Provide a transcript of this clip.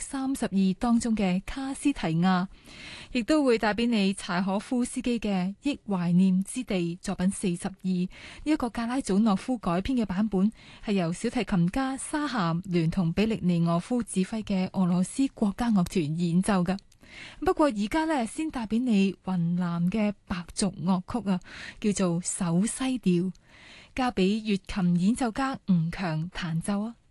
732當中嘅卡斯提亞，亦都會帶俾你柴可夫斯基嘅憶懷念之地作品42，呢一個格拉祖諾夫改編嘅版本係由小提琴家沙咸聯同比利尼俄夫指揮嘅俄羅斯國家樂團演奏㗎。不過而家呢，先帶俾你雲南嘅白族樂曲啊，叫做守西調，交俾粵琴演奏家吳強彈奏啊。